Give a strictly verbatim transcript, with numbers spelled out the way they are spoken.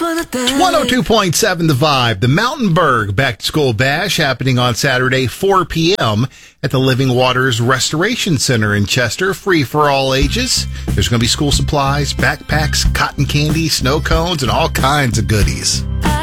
one oh two point seven The Vibe. The Mountainburg Back to School Bash happening on Saturday, four p.m. at the Living Waters Restoration Center in Chester. Free for all ages. There's going to be school supplies, backpacks, cotton candy, snow cones, and all kinds of goodies.